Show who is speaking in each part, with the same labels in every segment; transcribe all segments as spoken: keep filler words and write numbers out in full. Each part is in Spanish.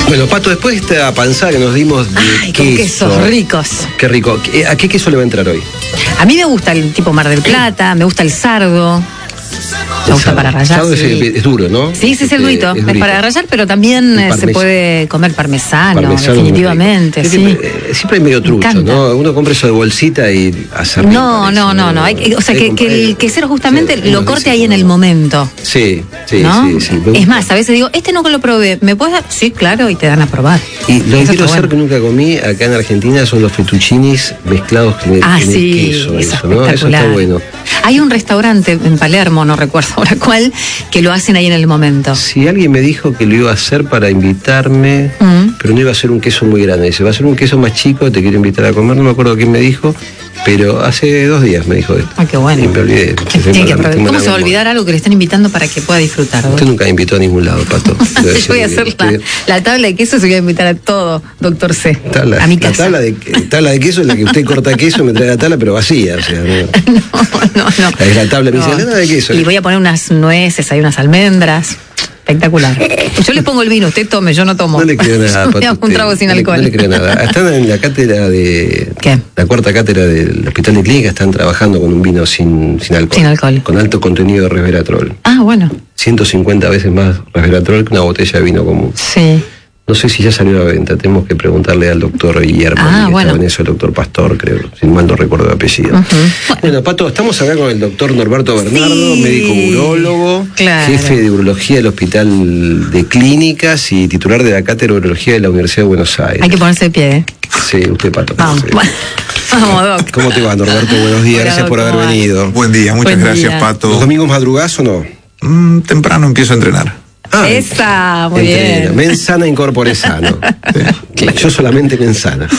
Speaker 1: Bueno, Pato, después de esta panzada que nos dimos de
Speaker 2: Ay, con
Speaker 1: queso,
Speaker 2: quesos ricos.
Speaker 1: Qué rico. ¿A qué queso le va a entrar hoy?
Speaker 2: A mí me gusta el tipo Mar del Plata, me gusta el sardo. Me gusta para rallar.
Speaker 1: Sardo
Speaker 2: sí.
Speaker 1: es, es duro, ¿no?
Speaker 2: Sí, sí, es el durito. Es, es para rallar, pero también eh, se puede comer parmesano, parmesano definitivamente. Sí.
Speaker 1: Siempre, eh, siempre hay medio trucho, ¿no? Uno compra eso de bolsita y hace.
Speaker 2: No, no, no, no. Hay, o sea, que, que el quesero justamente sí, lo corte ahí en el momento.
Speaker 1: Sí, sí,
Speaker 2: ¿no?
Speaker 1: sí, sí.
Speaker 2: Es más, a veces digo, este nunca lo probé, ¿me puedes dar? Sí, claro, y te dan a probar.
Speaker 1: Y lo que
Speaker 2: eso
Speaker 1: quiero hacer
Speaker 2: bueno.
Speaker 1: que nunca comí acá en Argentina son los fettuccinis mezclados con el,
Speaker 2: ah,
Speaker 1: con el
Speaker 2: sí,
Speaker 1: queso.
Speaker 2: Eso,
Speaker 1: eso, ¿no? Eso está bueno.
Speaker 2: Hay un restaurante en Palermo, no recuerdo ahora cuál, que lo hacen ahí en el momento.
Speaker 1: Sí, alguien me dijo que lo iba a hacer para invitarme, mm. pero no iba a ser un queso muy grande. Dice, va a ser un queso más chico, te quiero invitar a comer. No me acuerdo quién me dijo, pero hace dos días me dijo esto.
Speaker 2: Ah, qué bueno.
Speaker 1: Y me olvidé.
Speaker 2: Tiene que ¿Cómo se va a olvidar algo que le están invitando para que pueda disfrutar?
Speaker 1: Usted nunca me invitó a ningún lado, Pato.
Speaker 2: Yo voy a hacer la, la tabla de queso, se voy a invitar a todo, doctor C.
Speaker 1: Tabla,
Speaker 2: a mi
Speaker 1: casa. La tabla de, tabla de queso es la que usted corta queso y me trae la tabla, pero vacía. O sea, no,
Speaker 2: no, no. no.
Speaker 1: Es la tabla, me
Speaker 2: no.
Speaker 1: dice, la tabla de queso.
Speaker 2: Y voy a poner unas nueces, hay unas almendras. Espectacular. Yo le pongo el vino, usted tome, yo no tomo.
Speaker 1: No le creo nada, Pato.
Speaker 2: Me hago un trago sin
Speaker 1: no
Speaker 2: alcohol.
Speaker 1: Le, no le creo nada. Están en la cátedra de...
Speaker 2: ¿Qué?
Speaker 1: La cuarta cátedra del Hospital de Clínica, están trabajando con un vino sin, sin alcohol.
Speaker 2: Sin alcohol.
Speaker 1: Con alto contenido de resveratrol.
Speaker 2: Ah, bueno.
Speaker 1: ciento cincuenta veces más resveratrol que una botella de vino común.
Speaker 2: Sí.
Speaker 1: No sé si ya salió a la venta, tenemos que preguntarle al doctor Guillermo,
Speaker 2: ah,
Speaker 1: que
Speaker 2: bueno.
Speaker 1: estaba en eso, el doctor Pastor, creo, si mal no recuerdo el apellido. Uh-huh. Bueno. bueno, Pato, estamos acá con el doctor Norberto Bernardo, sí. médico urólogo,
Speaker 2: claro.
Speaker 1: jefe de urología del Hospital de Clínicas y titular de la cátedra de urología de la Universidad de Buenos Aires.
Speaker 2: Hay que ponerse de pie, ¿eh?
Speaker 1: Sí, usted, Pato.
Speaker 2: Vamos, vamos, doc.
Speaker 1: ¿Cómo te va, Norberto? Buenos días,
Speaker 2: Hola,
Speaker 1: gracias
Speaker 2: doc,
Speaker 1: por haber
Speaker 2: va?
Speaker 1: venido.
Speaker 3: Buen día, muchas
Speaker 2: Buen
Speaker 3: gracias,
Speaker 2: día.
Speaker 3: Pato.
Speaker 1: ¿Los domingos madrugás o no?
Speaker 3: Mm, temprano empiezo a entrenar.
Speaker 2: Ah, esa, muy
Speaker 1: entreno.
Speaker 2: bien.
Speaker 1: Mensana incorpore sano. Sí. Claro. Yo solamente mensana.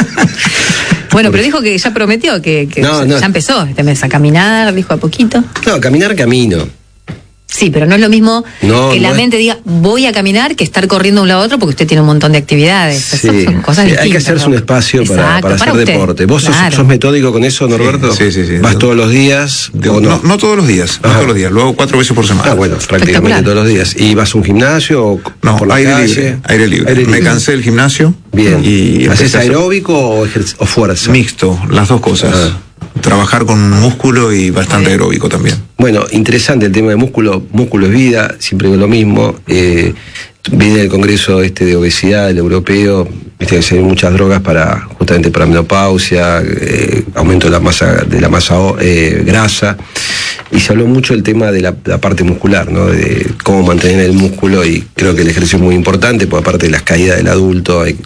Speaker 2: Bueno, pero dijo que ya prometió que, que
Speaker 1: no,
Speaker 2: ya,
Speaker 1: no.
Speaker 2: ya empezó este mes a caminar, dijo a poquito.
Speaker 1: No, caminar camino.
Speaker 2: Sí, pero no es lo mismo
Speaker 1: no,
Speaker 2: que
Speaker 1: no
Speaker 2: la
Speaker 1: es...
Speaker 2: mente diga voy a caminar que estar corriendo de un lado a otro porque usted tiene un montón de actividades.
Speaker 1: Sí.
Speaker 2: Esas son cosas
Speaker 1: sí,
Speaker 2: distintas.
Speaker 1: hay que hacerse
Speaker 2: ¿no?
Speaker 1: un espacio para,
Speaker 2: Exacto,
Speaker 1: para hacer
Speaker 2: para
Speaker 1: deporte. ¿Vos
Speaker 2: claro.
Speaker 1: sos, sos metódico con eso, Norberto?
Speaker 3: Sí, sí, sí.
Speaker 1: ¿Vas
Speaker 3: sí.
Speaker 1: todos los días?
Speaker 3: Digo,
Speaker 1: ¿o no?
Speaker 3: no, no todos los días, no todos los días, lo hago cuatro veces por semana.
Speaker 1: Ah, bueno, prácticamente todos los días. ¿Y vas a un gimnasio o
Speaker 3: no,
Speaker 1: por la
Speaker 3: aire
Speaker 1: calle?
Speaker 3: libre, aire libre.
Speaker 1: Aire libre.
Speaker 3: Me cansé del gimnasio.
Speaker 1: Bien.
Speaker 3: Y
Speaker 1: ¿Haces aeróbico o, o fuerza?
Speaker 3: Mixto, las dos cosas. Ah. Trabajar con músculo y bastante aeróbico también.
Speaker 1: Bueno, interesante el tema de músculo. Músculo es vida, siempre es lo mismo. Eh, viene el congreso este de obesidad, el europeo, viste que se ven muchas drogas para justamente para menopausia, eh, aumento de la masa de la masa eh, grasa, y se habló mucho del tema de la, la parte muscular, ¿no? De cómo mantener el músculo, y creo que el ejercicio es muy importante, porque aparte de las caídas del adulto, hay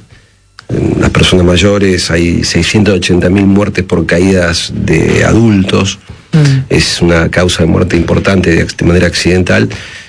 Speaker 1: en las personas mayores hay seiscientas ochenta mil muertes por caídas de adultos. Mm. Es una causa de muerte importante de, de manera accidental,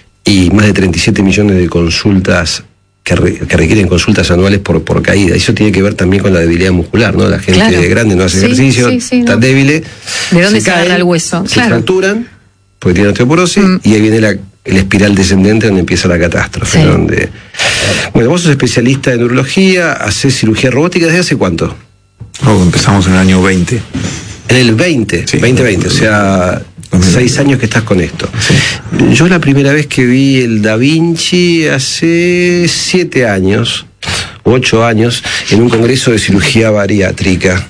Speaker 1: y más de treinta y siete millones de consultas que, re, que requieren consultas anuales por, por caída. Eso tiene que ver también con la debilidad muscular, ¿no? La gente claro. grande no hace sí, ejercicio, sí, sí, tan no. débil.
Speaker 2: ¿De dónde se, se agarra el hueso?
Speaker 1: Se
Speaker 2: claro.
Speaker 1: fracturan, porque tienen osteoporosis, mm. y ahí viene la el espiral descendente donde empieza la catástrofe. Sí. ¿no? Donde... Bueno, vos sos especialista en urología, hacés cirugía robótica, ¿desde hace cuánto?
Speaker 3: Oh, empezamos en el año veinte.
Speaker 1: En el veinte, sí, veinte veinte, o sea, seis años que estás con esto. Sí. Yo la primera vez que vi el Da Vinci hace siete años, ocho años, en un congreso de cirugía bariátrica.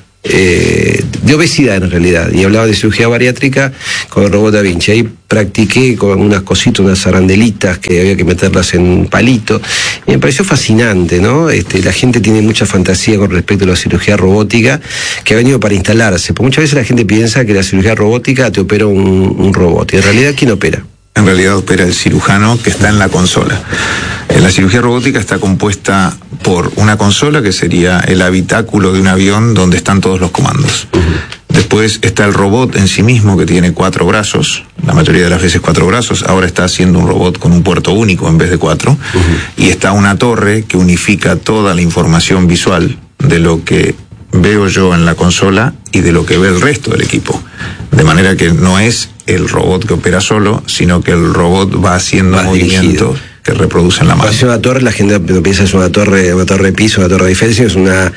Speaker 1: Eh, de obesidad en realidad, y hablaba de cirugía bariátrica con el robot Da Vinci. Ahí practiqué con unas cositas, unas arandelitas que había que meterlas en un palito, y me pareció fascinante, ¿no? Este, la gente tiene mucha fantasía con respecto a la cirugía robótica que ha venido para instalarse, porque muchas veces la gente piensa que la cirugía robótica te opera un, un robot, y en realidad ¿quién opera?
Speaker 3: En realidad opera el cirujano que está en la consola. La cirugía robótica está compuesta por una consola que sería el habitáculo de un avión donde están todos los comandos. Uh-huh. Después está el robot en sí mismo, que tiene cuatro brazos, la mayoría de las veces cuatro brazos. Ahora está haciendo un robot con un puerto único en vez de cuatro. Uh-huh. Y está una torre que unifica toda la información visual de lo que veo yo en la consola y de lo que ve el resto del equipo. De manera que no es el robot que opera solo, sino que el robot va haciendo va movimientos dirigido. Que reproducen la mano.
Speaker 1: Es una torre, la gente piensa es una torre, una torre de piso, una torre de diferencia, es una,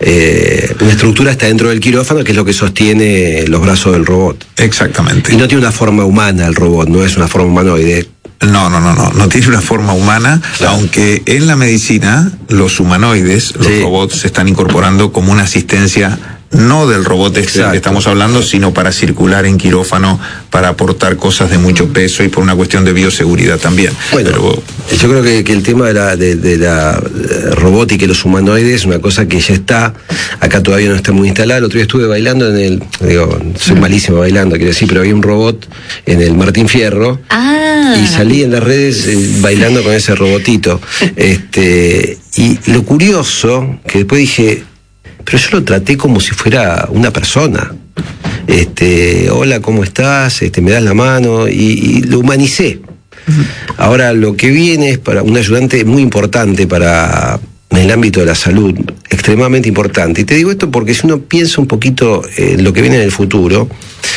Speaker 1: eh, una estructura está dentro del quirófano, que es lo que sostiene los brazos del robot.
Speaker 3: Exactamente.
Speaker 1: Y no tiene una forma humana el robot, no es una forma humanoide.
Speaker 3: No, no, no, no, no tiene una forma humana, claro. Aunque en la medicina los humanoides, los sí. robots se están incorporando como una asistencia, no del robot este del que estamos hablando, sino para circular en quirófano, para aportar cosas de mucho peso y por una cuestión de bioseguridad también.
Speaker 1: Bueno, pero, yo creo que, que el tema de la, de, de la robótica y los humanoides es una cosa que ya está, acá todavía no está muy instalada. El otro día estuve bailando en el, digo, soy malísimo bailando, quiero decir, pero había un robot en el Martín Fierro ah. y salí en las redes eh, bailando con ese robotito. Este, y lo curioso, que después dije, pero yo lo traté como si fuera una persona. Este, hola, ¿cómo estás? Este, me das la mano, y, y lo humanicé. Uh-huh. Ahora, lo que viene es para un ayudante muy importante para en el ámbito de la salud, extremadamente importante. Y te digo esto porque si uno piensa un poquito en lo que viene en el futuro,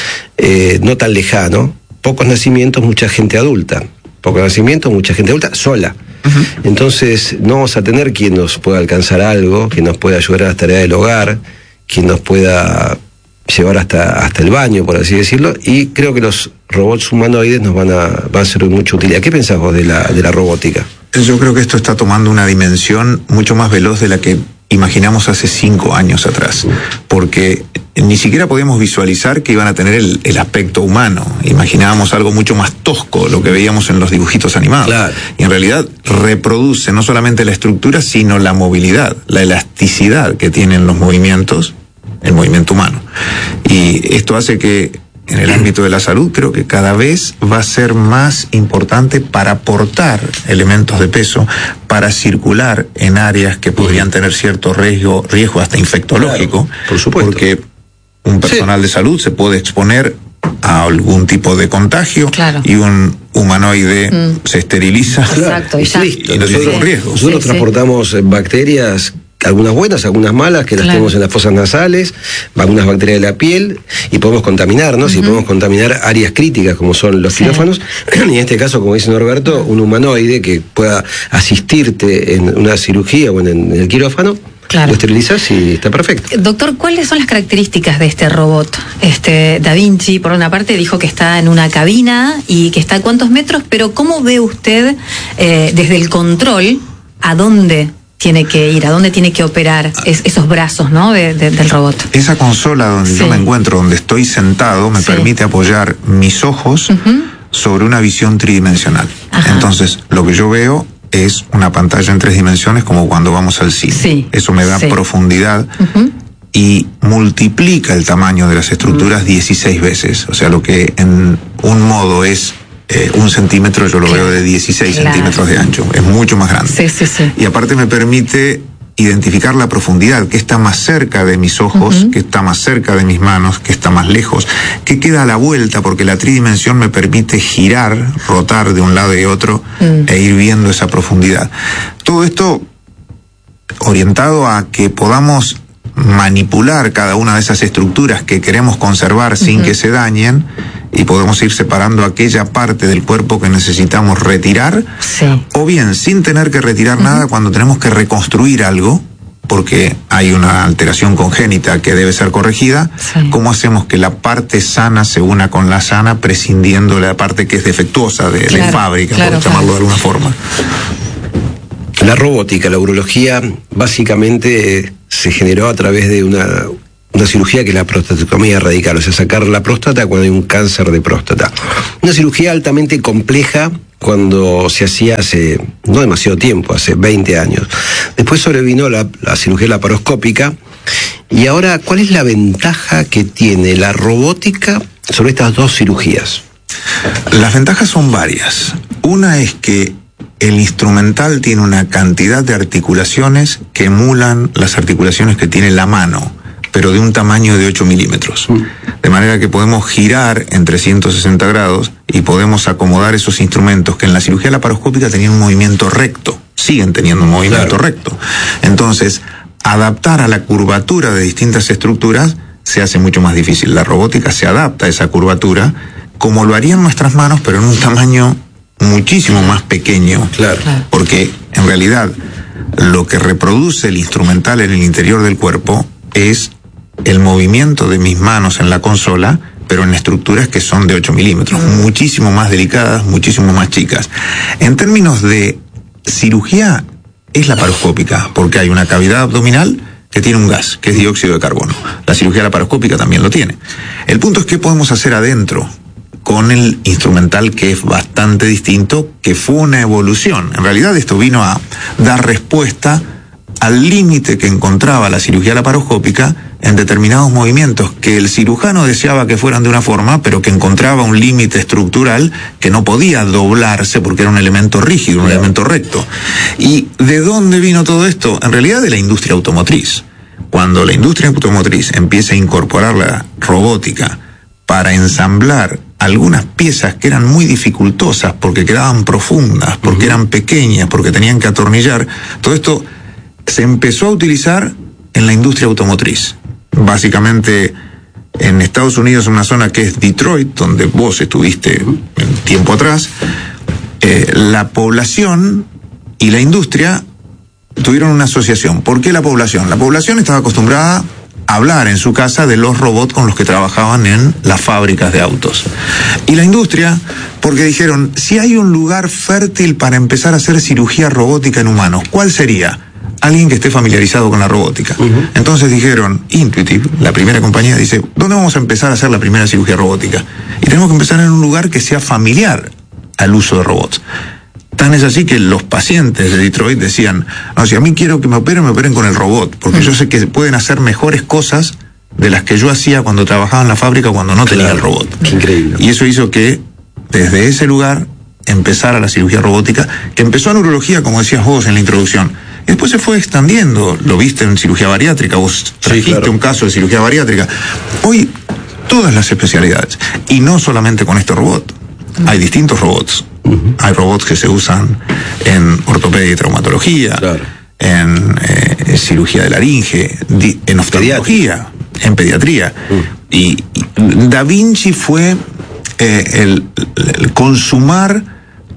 Speaker 1: eh, no tan lejano, pocos nacimientos, mucha gente adulta. Pocos nacimientos, mucha gente adulta, sola. Uh-huh. Entonces no vamos a tener quien nos pueda alcanzar algo, quien nos pueda ayudar a las tareas del hogar, quien nos pueda llevar hasta, hasta el baño, por así decirlo, y creo que los robots humanoides nos van a, van a ser de mucha utilidad. ¿Qué pensás vos de la, de la robótica?
Speaker 3: Yo creo que esto está tomando una dimensión mucho más veloz de la que imaginamos hace cinco años atrás, porque ni siquiera podíamos visualizar que iban a tener el, el aspecto humano. Imaginábamos algo mucho más tosco, lo que veíamos en los dibujitos animados. Claro. Y en realidad reproduce no solamente la estructura, sino la movilidad, la elasticidad que tienen los movimientos, el movimiento humano. Y esto hace que en el ámbito de la salud creo que cada vez va a ser más importante para aportar elementos de peso, para circular en áreas que podrían tener cierto riesgo, riesgo hasta infectológico. Claro, por supuesto. Porque un personal sí. de salud se puede exponer a algún tipo de contagio, claro. y un humanoide mm. se esteriliza.
Speaker 2: Exacto, y,
Speaker 3: y, y no tiene sí. riesgo.
Speaker 1: Nosotros sí, transportamos sí. bacterias, algunas buenas, algunas malas, que las claro. tenemos en las fosas nasales, algunas bacterias de la piel, y podemos contaminarnos, uh-huh. y podemos contaminar áreas críticas como son los sí. quirófanos, y en este caso, como dice Norberto, un humanoide que pueda asistirte en una cirugía o en, en el quirófano, claro. lo esterilizas y está perfecto.
Speaker 2: Doctor, ¿cuáles son las características de este robot? Este Da Vinci, por una parte, dijo que está en una cabina y que está a cuántos metros, pero ¿cómo ve usted eh, desde el control a dónde tiene que ir, a dónde tiene que operar es, esos brazos, ¿no? de, de, del robot?
Speaker 3: Esa consola donde sí. yo me encuentro, donde estoy sentado, me sí. permite apoyar mis ojos uh-huh. sobre una visión tridimensional. Ajá. Entonces, lo que yo veo es una pantalla en tres dimensiones, como cuando vamos al cine. Sí. Eso me da sí. profundidad uh-huh. y multiplica el tamaño de las estructuras uh-huh. dieciséis veces. O sea, lo que en un modo es Eh, un centímetro, yo lo claro. veo de dieciséis claro. centímetros de ancho, es mucho más grande.
Speaker 2: Sí, sí, sí.
Speaker 3: Y aparte me permite identificar la profundidad, que está más cerca de mis ojos, uh-huh. que está más cerca de mis manos, que está más lejos, que queda a la vuelta, porque la tridimensión me permite girar, rotar de un lado y otro, uh-huh. e ir viendo esa profundidad. Todo esto orientado a que podamos manipular cada una de esas estructuras que queremos conservar uh-huh. sin que se dañen, y podemos ir separando aquella parte del cuerpo que necesitamos retirar, sí. o bien sin tener que retirar uh-huh. nada cuando tenemos que reconstruir algo, porque hay una alteración congénita que debe ser corregida. Sí. ¿Cómo hacemos que la parte sana se una con la sana, prescindiendo la parte que es defectuosa de, claro, de fábrica, claro, por llamarlo claro. de alguna forma?
Speaker 1: La robótica, la urología, básicamente se generó a través de una... una cirugía que es la prostatectomía radical, o sea, sacar la próstata cuando hay un cáncer de próstata. Una cirugía altamente compleja cuando se hacía hace no demasiado tiempo, hace veinte años. Después sobrevino la, la cirugía laparoscópica. Y ahora, ¿cuál es la ventaja que tiene la robótica sobre estas dos cirugías?
Speaker 3: Las ventajas son varias. Una es que el instrumental tiene una cantidad de articulaciones que emulan las articulaciones que tiene la mano, pero de un tamaño de ocho milímetros. De manera que podemos girar en trescientos sesenta grados y podemos acomodar esos instrumentos que en la cirugía laparoscópica tenían un movimiento recto, siguen teniendo un movimiento claro. recto. Entonces, adaptar a la curvatura de distintas estructuras se hace mucho más difícil. La robótica se adapta a esa curvatura como lo harían nuestras manos, pero en un tamaño muchísimo más pequeño.
Speaker 1: Claro.
Speaker 3: Porque, en realidad, lo que reproduce el instrumental en el interior del cuerpo es el movimiento de mis manos en la consola pero en estructuras que son de ocho milímetros, mm. muchísimo más delicadas, muchísimo más chicas. En términos de cirugía, es laparoscópica, porque hay una cavidad abdominal que tiene un gas, que es dióxido de carbono. La cirugía laparoscópica también lo tiene. El punto es qué podemos hacer adentro con el instrumental, que es bastante distinto, que fue una evolución. En realidad esto vino a dar respuesta al límite que encontraba la cirugía laparoscópica en determinados movimientos que el cirujano deseaba que fueran de una forma, pero que encontraba un límite estructural que no podía doblarse porque era un elemento rígido, un yeah. elemento recto. ¿Y de dónde vino todo esto? En realidad de la industria automotriz. Cuando la industria automotriz empieza a incorporar la robótica para ensamblar algunas piezas que eran muy dificultosas porque quedaban profundas, porque uh-huh. eran pequeñas, porque tenían que atornillar, todo esto se empezó a utilizar en la industria automotriz. Básicamente en Estados Unidos, una zona que es Detroit, donde vos estuviste un tiempo atrás, eh, la población y la industria tuvieron una asociación. ¿Por qué la población? La población estaba acostumbrada a hablar en su casa de los robots con los que trabajaban en las fábricas de autos. Y la industria, porque dijeron, si hay un lugar fértil para empezar a hacer cirugía robótica en humanos, ¿cuál sería? Alguien que esté familiarizado con la robótica. Uh-huh. Entonces dijeron, Intuitive, la primera compañía, dice, ¿dónde vamos a empezar a hacer la primera cirugía robótica? Y tenemos que empezar en un lugar que sea familiar al uso de robots. Tan es así que los pacientes de Detroit decían, no, si a mí quiero que me operen, me operen con el robot, porque uh-huh. yo sé que pueden hacer mejores cosas de las que yo hacía cuando trabajaba en la fábrica, cuando no claro. tenía el robot.
Speaker 1: Increíble.
Speaker 3: Y eso hizo que desde ese lugar empezara la cirugía robótica, que empezó en urología, como decías vos en la introducción. Y después se fue extendiendo, lo viste en cirugía bariátrica, vos trajiste sí, claro. un caso de cirugía bariátrica. Hoy, todas las especialidades, y no solamente con este robot, uh-huh. hay distintos robots. Uh-huh. Hay robots que se usan en ortopedia y traumatología, claro. en eh, cirugía de laringe, di, en oftalmología, en pediatría. Uh-huh. Y, y Da Vinci fue eh, el, el consumar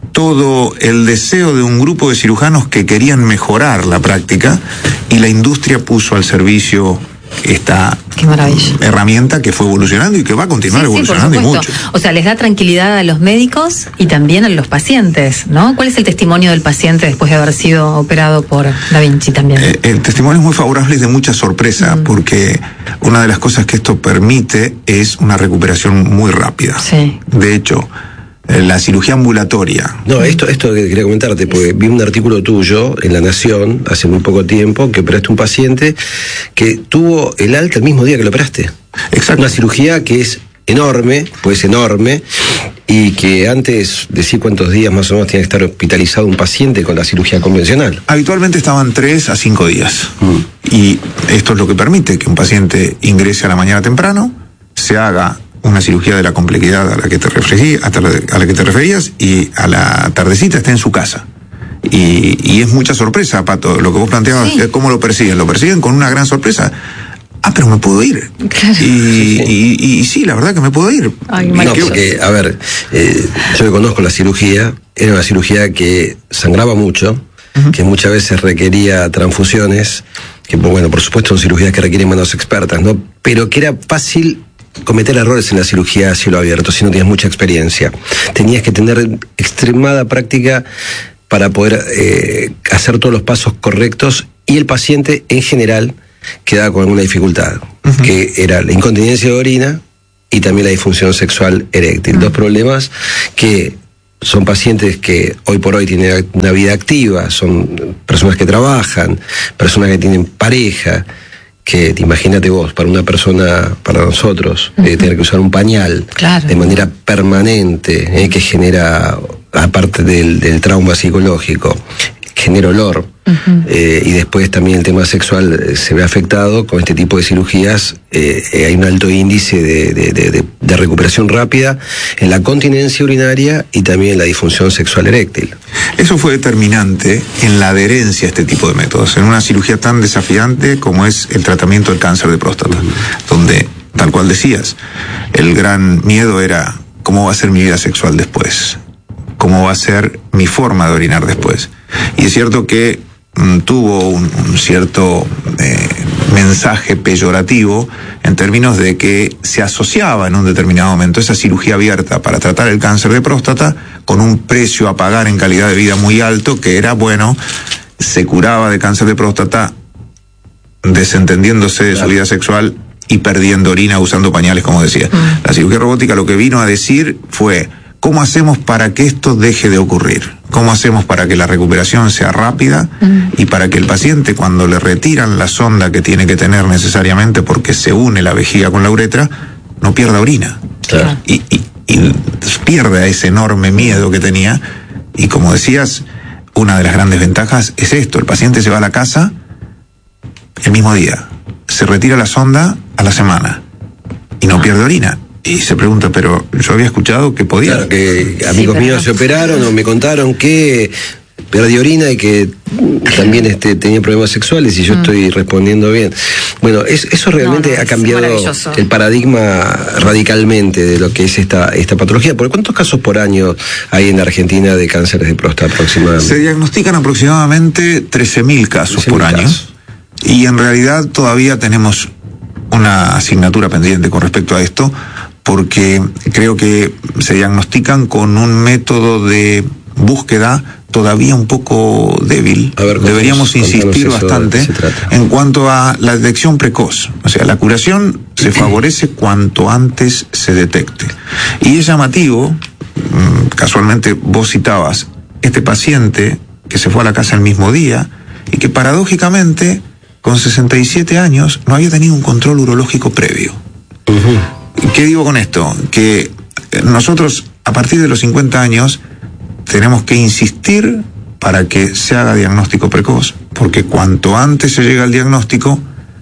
Speaker 3: todo el deseo de un grupo de cirujanos que querían mejorar la práctica, y la industria puso al servicio esta herramienta que fue evolucionando y que va a continuar sí, evolucionando sí, y mucho.
Speaker 2: O sea, les da tranquilidad a los médicos y también a los pacientes, ¿no? ¿Cuál es el testimonio del paciente después de haber sido operado por Da Vinci también?
Speaker 3: Eh, el testimonio es muy favorable y de mucha sorpresa, mm. porque una de las cosas que esto permite es una recuperación muy rápida. Sí. De hecho, la cirugía ambulatoria.
Speaker 1: No, esto, esto que quería comentarte, porque vi un artículo tuyo en La Nación hace muy poco tiempo, que operaste un paciente que tuvo el alta el mismo día que lo operaste.
Speaker 3: Exacto.
Speaker 1: Una cirugía que es enorme, pues enorme, y que antes, decir cuántos días más o menos tiene que estar hospitalizado un paciente con la cirugía convencional.
Speaker 3: Habitualmente estaban tres a cinco días. Mm. Y esto es lo que permite que un paciente ingrese a la mañana temprano, se haga una cirugía de la complejidad a la que te referías, a la que te referías, y a la tardecita está en su casa. Y, y es mucha sorpresa, Pato, lo que vos planteabas, sí. ¿Cómo lo persiguen? Lo persiguen con una gran sorpresa. Ah, pero me puedo ir.
Speaker 2: Claro.
Speaker 3: Y, sí, sí. Y, y, y sí, la verdad que me puedo ir.
Speaker 1: Ay, no, porque, a ver, eh, yo que conozco la cirugía, era una cirugía que sangraba mucho, uh-huh. que muchas veces requería transfusiones, que bueno, por supuesto son cirugías que requieren manos expertas, ¿no? Pero que era fácil cometer errores en la cirugía a cielo abierto si no tienes mucha experiencia. Tenías que tener extremada práctica para poder eh, hacer todos los pasos correctos, y el paciente en general quedaba con alguna dificultad, uh-huh. que era la incontinencia de orina y también la disfunción sexual eréctil. Uh-huh. Dos problemas que son pacientes que hoy por hoy tienen una vida activa, son personas que trabajan, personas que tienen pareja, que imagínate vos, para una persona, para nosotros, uh-huh. eh, tener que usar un pañal claro. de manera permanente, eh, que genera, aparte del, del trauma psicológico, genera olor, uh-huh. eh, y después también el tema sexual eh, se ve afectado con este tipo de cirugías. Eh, eh, hay un alto índice de, de, de, de, de recuperación rápida en la continencia urinaria y también en la disfunción sexual eréctil.
Speaker 3: Eso fue determinante en la adherencia a este tipo de métodos, en una cirugía tan desafiante como es el tratamiento del cáncer de próstata, uh-huh. donde, tal cual decías, el gran miedo era cómo va a ser mi vida sexual después, cómo va a ser mi forma de orinar después. Y es cierto que mm, tuvo un, un cierto eh, mensaje peyorativo en términos de que se asociaba en un determinado momento esa cirugía abierta para tratar el cáncer de próstata con un precio a pagar en calidad de vida muy alto, que era, bueno, se curaba de cáncer de próstata desentendiéndose de su vida sexual y perdiendo orina usando pañales, como decía. Mm. La cirugía robótica lo que vino a decir fue: ¿cómo hacemos para que esto deje de ocurrir? ¿Cómo hacemos para que la recuperación sea rápida mm. y para que el paciente, cuando le retiran la sonda que tiene que tener necesariamente porque se une la vejiga con la uretra, no pierda orina? Claro. Y, y, y pierda ese enorme miedo que tenía. Y como decías, una de las grandes ventajas es esto: el paciente se va a la casa el mismo día, se retira la sonda a la semana y no ah. pierde orina. Y se pregunta, pero yo había escuchado que podía.
Speaker 1: Claro, que amigos sí, míos no. se operaron o me contaron que perdí orina y que también este, tenía problemas sexuales y yo mm. estoy respondiendo bien. Bueno, es, eso realmente no, no, ha cambiado el paradigma radicalmente de lo que es esta, esta patología. ¿Por cuántos casos por año hay en Argentina de cánceres de próstata aproximadamente?
Speaker 3: Se diagnostican aproximadamente trece mil casos por año. Casos. Y en realidad todavía tenemos una asignatura pendiente con respecto a esto, porque creo que se diagnostican con un método de búsqueda todavía un poco débil. A ver, Deberíamos insistir bastante en cuanto a la detección precoz. O sea, la curación se favorece cuanto antes se detecte. Y es llamativo, casualmente vos citabas este paciente que se fue a la casa el mismo día y que paradójicamente con sesenta y siete años no había tenido un control urológico previo. Uh-huh. ¿Qué digo con esto? Que nosotros a partir de los cincuenta años tenemos que insistir para que se haga diagnóstico precoz, porque cuanto antes se llega al diagnóstico,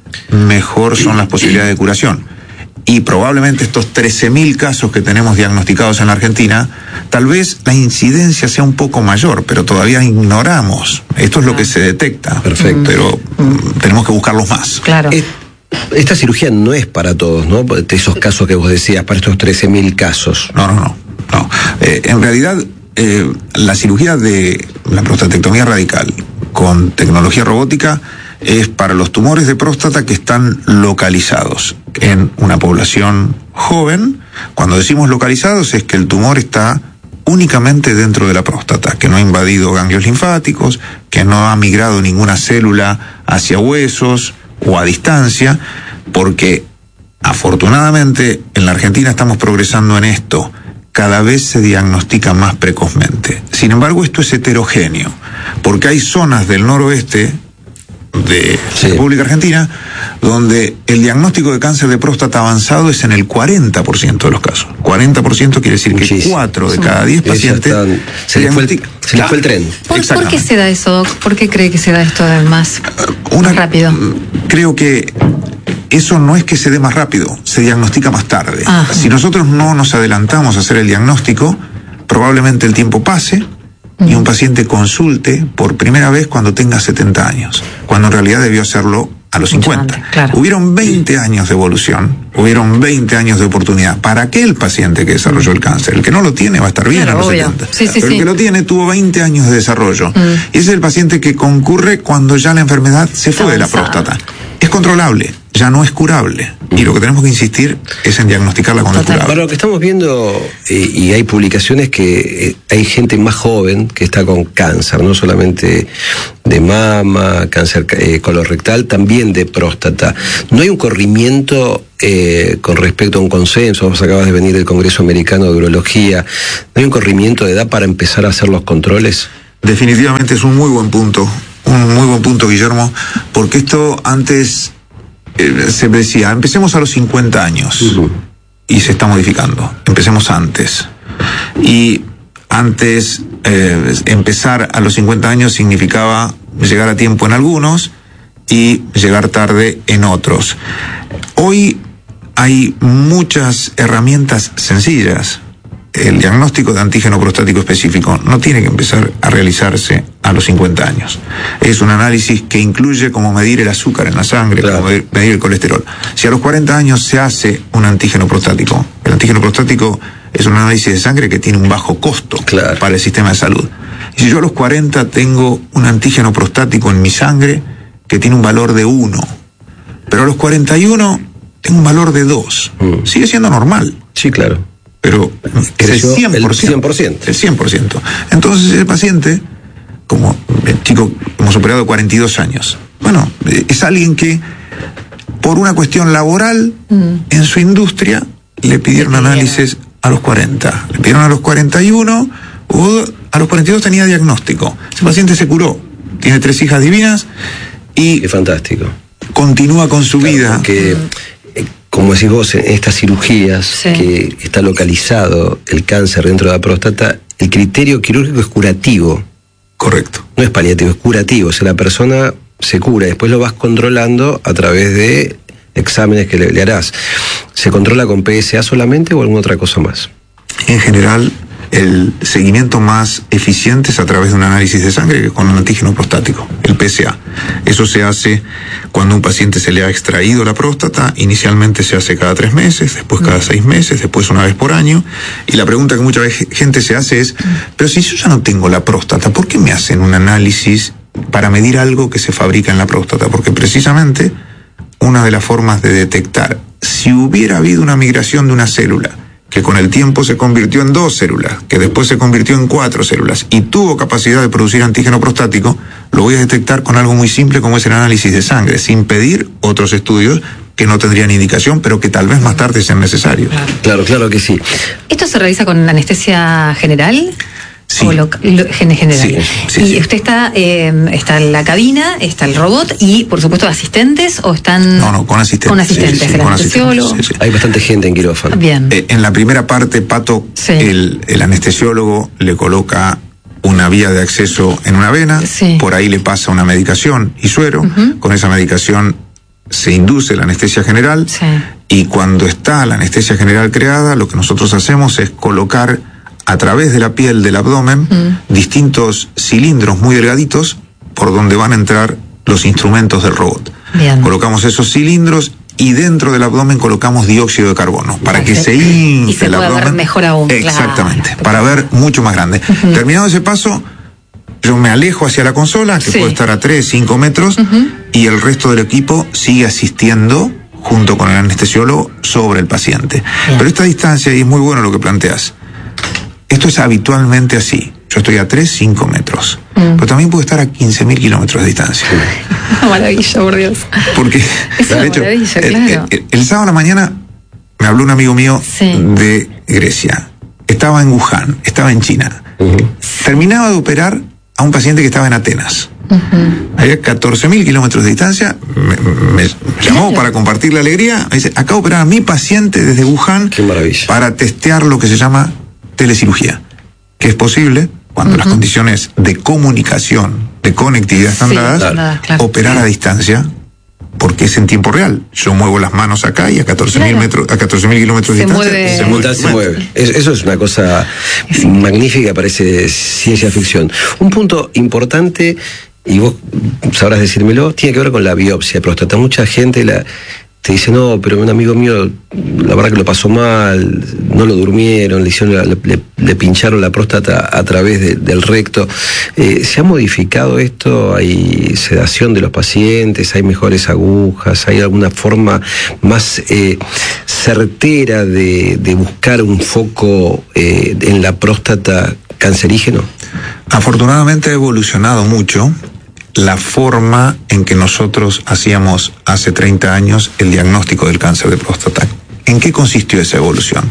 Speaker 3: mejor son las posibilidades de curación. Y probablemente estos trece mil casos que tenemos diagnosticados en la Argentina, tal vez la incidencia sea un poco mayor, pero todavía ignoramos. Esto es lo que se detecta. Perfecto. Pero mm. tenemos que buscarlos más.
Speaker 2: Claro.
Speaker 1: Es, esta cirugía no es para todos, ¿no? De esos casos que vos decías, para estos trece mil casos.
Speaker 3: No, no, no. no. Eh, en realidad, eh, la cirugía de la prostatectomía radical con tecnología robótica es para los tumores de próstata que están localizados en una población joven. Cuando decimos localizados es que el tumor está únicamente dentro de la próstata, que no ha invadido ganglios linfáticos, que no ha migrado ninguna célula hacia huesos o a distancia, porque afortunadamente en la Argentina estamos progresando en esto. Cada vez se diagnostica más precozmente. Sin embargo, esto es heterogéneo, porque hay zonas del noroeste de sí. República Argentina donde el diagnóstico de cáncer de próstata avanzado es en el cuarenta por ciento de los casos. cuarenta por ciento quiere decir Muchísimo. que cuatro de cada diez pacientes
Speaker 1: están, se, les fue el, se les fue el tren.
Speaker 2: ¿Por, ¿Por qué se da eso, Doc? ¿Por qué cree que se da esto más,
Speaker 3: Una,
Speaker 2: más rápido?
Speaker 3: Creo que eso no es que se dé más rápido, se diagnostica más tarde. Ajá. Si nosotros no nos adelantamos a hacer el diagnóstico, probablemente el tiempo pase y un paciente consulte por primera vez cuando tenga setenta años, cuando en realidad debió hacerlo a los cincuenta. Antes, claro. Hubieron veinte años de evolución, hubieron veinte años de oportunidad para aquel paciente que desarrolló el cáncer. El que no lo tiene va a estar bien claro, a los obvio. setenta. Sí, sí, Pero sí. el que lo tiene tuvo veinte años de desarrollo. Mm. Y ese es el paciente que concurre cuando ya la enfermedad se fue de la próstata. Es controlable, ya no es curable. Y lo que tenemos que insistir es en diagnosticarla cuando es curable.
Speaker 1: Para lo que estamos viendo, eh, y hay publicaciones que eh, hay gente más joven que está con cáncer, no solamente de mama, cáncer eh, colorectal, también de próstata. ¿No hay un corrimiento eh, con respecto a un consenso? Vos acabas de venir del Congreso Americano de Urología. ¿No hay un corrimiento de edad para empezar a hacer los controles?
Speaker 3: Definitivamente es un muy buen punto. Un muy buen punto, Guillermo, porque esto antes eh, se decía, empecemos a los cincuenta años, uh-huh. y se está modificando, empecemos antes. Y antes, eh, empezar a los cincuenta años significaba llegar a tiempo en algunos y llegar tarde en otros. Hoy hay muchas herramientas sencillas. El diagnóstico de antígeno prostático específico no tiene que empezar a realizarse a los cincuenta años. Es un análisis que incluye como medir el azúcar en la sangre, claro. como medir, medir el colesterol. Si a los cuarenta años se hace un antígeno prostático, el antígeno prostático es un análisis de sangre que tiene un bajo costo claro. para el sistema de salud. Y si yo a los cuarenta tengo un antígeno prostático en mi sangre que tiene un valor de uno, Pero a los cuarenta y uno tengo un valor de dos. Mm. Sigue siendo normal.
Speaker 1: Sí, claro.
Speaker 3: Pero es el cien por ciento.
Speaker 1: El cien por ciento.
Speaker 3: El cien por ciento. Entonces el paciente, como el chico, hemos operado cuarenta y dos años. Bueno, es alguien que por una cuestión laboral mm. en su industria le pidieron análisis a los cuarenta. Le pidieron a los cuarenta y uno, o a los cuarenta y dos tenía diagnóstico. Ese paciente se curó. Tiene tres hijas divinas y...
Speaker 1: Es fantástico.
Speaker 3: Continúa con su claro, vida.
Speaker 1: Porque, eh, como decís vos, en estas cirugías sí. que está localizado el cáncer dentro de la próstata, el criterio quirúrgico es curativo.
Speaker 3: Correcto.
Speaker 1: No es paliativo, es curativo. O sea, la persona se cura, después lo vas controlando a través de exámenes que le, le harás. ¿Se controla con P S A solamente o alguna otra cosa más?
Speaker 3: En general, el seguimiento más eficiente es a través de un análisis de sangre que con un antígeno prostático, el P S A. Eso se hace cuando a un paciente se le ha extraído la próstata. Inicialmente se hace cada tres meses, después cada seis meses, después una vez por año. Y la pregunta que mucha gente se hace es, pero si yo ya no tengo la próstata, ¿por qué me hacen un análisis para medir algo que se fabrica en la próstata? Porque precisamente una de las formas de detectar si hubiera habido una migración de una célula que con el tiempo se convirtió en dos células, que después se convirtió en cuatro células y tuvo capacidad de producir antígeno prostático, lo voy a detectar con algo muy simple como es el análisis de sangre, sin pedir otros estudios que no tendrían indicación, pero que tal vez más tarde sean necesarios.
Speaker 1: Claro, claro, claro que sí.
Speaker 2: ¿Esto se realiza con anestesia general?
Speaker 3: Sí.
Speaker 2: O lo, lo, en general.
Speaker 3: Sí, sí,
Speaker 2: y
Speaker 3: sí.
Speaker 2: usted está, eh, está en la cabina, está el robot y, por supuesto, asistentes o están...
Speaker 3: No, no, con asistentes.
Speaker 2: Con asistentes,
Speaker 3: sí, sí,
Speaker 2: el
Speaker 3: con
Speaker 2: anestesiólogo.
Speaker 3: asistentes, sí, sí.
Speaker 1: Hay bastante gente en quirófano.
Speaker 2: Bien.
Speaker 3: Eh, en la primera parte, Pato,
Speaker 2: sí.
Speaker 3: el, el anestesiólogo le coloca una vía de acceso en una vena,
Speaker 2: sí.
Speaker 3: por ahí le pasa una medicación y suero, uh-huh. con esa medicación se induce la anestesia general,
Speaker 2: sí.
Speaker 3: y cuando está la anestesia general creada, lo que nosotros hacemos es colocar a través de la piel del abdomen mm. distintos cilindros muy delgaditos por donde van a entrar los instrumentos del robot.
Speaker 2: Bien.
Speaker 3: Colocamos esos cilindros y dentro del abdomen colocamos dióxido de carbono para que se infle
Speaker 2: y se
Speaker 3: el
Speaker 2: pueda
Speaker 3: abdomen.
Speaker 2: Ver mejor aún.
Speaker 3: Exactamente,
Speaker 2: Claro.
Speaker 3: para ver mucho más grande. Uh-huh. Terminado ese paso, yo me alejo hacia la consola, que
Speaker 2: sí.
Speaker 3: puede estar a tres, cinco metros, uh-huh. y el resto del equipo sigue asistiendo junto con el anestesiólogo sobre el paciente. Bien. Pero esta distancia, y es muy bueno lo que planteas, esto es habitualmente así. Yo estoy a tres, cinco metros. Mm. Pero también puedo estar a quince mil kilómetros de distancia.
Speaker 2: Una maravilla, por Dios.
Speaker 3: Porque,
Speaker 2: es una
Speaker 3: de hecho,
Speaker 2: maravilla,
Speaker 3: el,
Speaker 2: claro.
Speaker 3: el, el, el sábado a la mañana me habló un amigo mío sí. de Grecia. Estaba en Wuhan, estaba en China. Uh-huh. Terminaba de operar a un paciente que estaba en Atenas. Uh-huh. Había catorce mil kilómetros de distancia. Me, me llamó claro. para compartir la alegría. Me dice, acabo de operar a mi paciente desde Wuhan.
Speaker 1: Qué maravilla.
Speaker 3: Para testear lo que se llama telecirugía, que es posible cuando uh-huh. las condiciones de comunicación, de conectividad están
Speaker 2: sí,
Speaker 3: dadas,
Speaker 2: claro, claro.
Speaker 3: operar a distancia, porque es en tiempo real. Yo muevo las manos acá y a catorce mil claro. metros, a catorce mil kilómetros de distancia
Speaker 2: mueve.
Speaker 3: se
Speaker 1: mueve. Se mueve. Eso es una cosa sí. magnífica, parece ciencia ficción. Un punto importante, y vos sabrás decírmelo, tiene que ver con la biopsia de próstata. Mucha gente la te dice, no, pero un amigo mío, la verdad que lo pasó mal, no lo durmieron, le, hicieron, le, le, le pincharon la próstata a través de, del recto. Eh, ¿Se ha modificado esto? ¿Hay sedación de los pacientes? ¿Hay mejores agujas? ¿Hay alguna forma más eh, certera de, de buscar un foco eh, en la próstata cancerígeno?
Speaker 3: Afortunadamente ha evolucionado mucho la forma en que nosotros hacíamos hace treinta años el diagnóstico del cáncer de próstata. ¿En qué consistió esa evolución?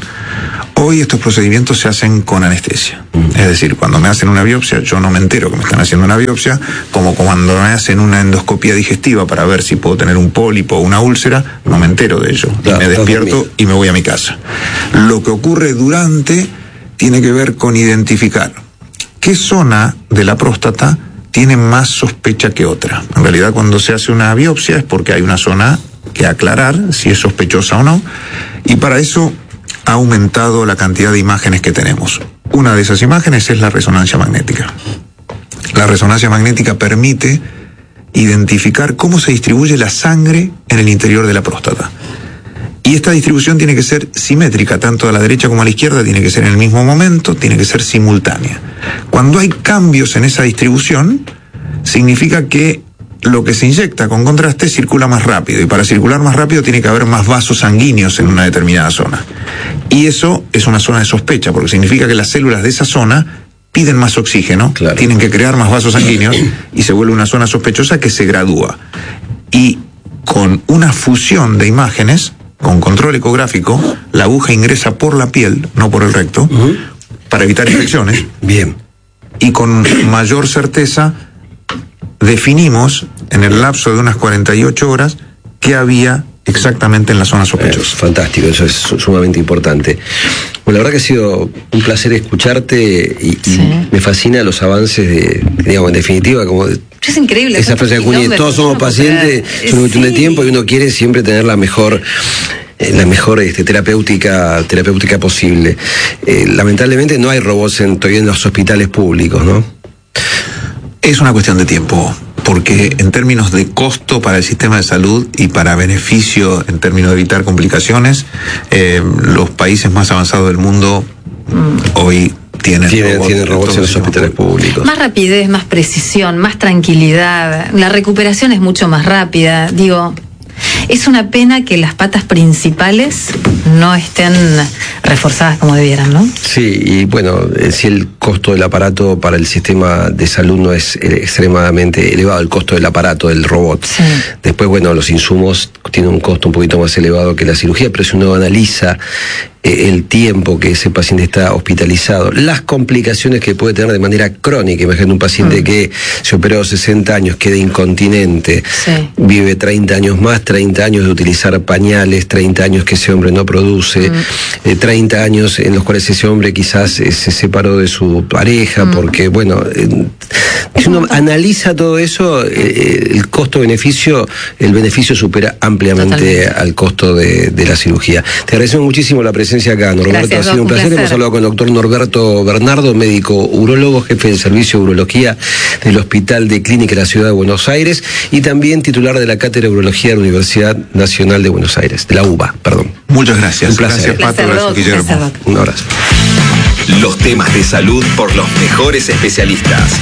Speaker 3: Hoy estos procedimientos se hacen con anestesia. Es decir, cuando me hacen una biopsia, yo no me entero que me están haciendo una biopsia, como cuando me hacen una endoscopía digestiva para ver si puedo tener un pólipo o una úlcera, no me entero de ello. Y me despierto y me voy a mi casa. Lo que ocurre durante tiene que ver con identificar qué zona de la próstata tiene más sospecha que otra. En realidad, cuando se hace una biopsia es porque hay una zona que aclarar si es sospechosa o no, y para eso ha aumentado la cantidad de imágenes que tenemos. Una de esas imágenes es la resonancia magnética. La resonancia magnética permite identificar cómo se distribuye la sangre en el interior de la próstata. Y esta distribución tiene que ser simétrica, tanto a la derecha como a la izquierda, tiene que ser en el mismo momento, tiene que ser simultánea. Cuando hay cambios en esa distribución, significa que lo que se inyecta con contraste circula más rápido, y para circular más rápido tiene que haber más vasos sanguíneos en una determinada zona. Y eso es una zona de sospecha, porque significa que las células de esa zona piden más oxígeno, claro. tienen que crear más vasos sanguíneos, y se vuelve una zona sospechosa que se gradúa. Y con una fusión de imágenes, con control ecográfico, la aguja ingresa por la piel, no por el recto, uh-huh. para evitar infecciones.
Speaker 1: Bien.
Speaker 3: Y con mayor certeza definimos en el lapso de unas cuarenta y ocho horas qué había exactamente en la zona sospechosa.
Speaker 1: Eh, fantástico, eso es sumamente importante. Bueno, la verdad que ha sido un placer escucharte y, sí. y me fascina los avances de, digamos, en definitiva, como
Speaker 2: es increíble.
Speaker 1: Esa frase de Acuña, todos somos pacientes, es una cuestión sí. de tiempo y uno quiere siempre tener la mejor la mejor este, terapéutica terapéutica posible. Eh, lamentablemente no hay robots en, todavía en los hospitales públicos, ¿no?
Speaker 3: Es una cuestión de tiempo, porque en términos de costo para el sistema de salud y para beneficio en términos de evitar complicaciones, eh, los países más avanzados del mundo mm. hoy tienen,
Speaker 1: tienen robots,
Speaker 3: tienen
Speaker 1: robots en los hospitales públicos.
Speaker 2: Más rapidez, más precisión, más tranquilidad, la recuperación es mucho más rápida, digo... Es una pena que las patas principales no estén reforzadas como debieran, ¿no?
Speaker 1: Sí, y bueno, si el costo del aparato para el sistema de salud no es extremadamente elevado, el costo del aparato, del robot. Sí. Después, bueno, los insumos tienen un costo un poquito más elevado que la cirugía, pero si uno analiza el tiempo que ese paciente está hospitalizado, las complicaciones que puede tener de manera crónica. Imagínate un paciente mm. que se operó sesenta años, queda incontinente, sí. vive treinta años más, treinta años de utilizar pañales, treinta años que ese hombre no produce, mm. eh, treinta años en los cuales ese hombre quizás eh, se separó de su pareja, mm. porque bueno, eh, si uno analiza todo eso, eh, el costo-beneficio, el beneficio supera ampliamente Totalmente. al costo de, de la cirugía. Te agradecemos muchísimo la presencia acá, Norberto. Gracias, ha sido un placer. placer. Hemos hablado con el doctor Norberto Bernardo, médico urólogo, jefe del servicio de urología del Hospital de Clínica de la Ciudad de Buenos Aires y también titular de la Cátedra de Urología de la Universidad Nacional de Buenos Aires, de la U B A, perdón.
Speaker 3: Muchas gracias.
Speaker 1: Un placer.
Speaker 3: Gracias, Pato. Gracias, Guillermo.
Speaker 1: Un abrazo.
Speaker 4: Los temas de salud por los mejores especialistas.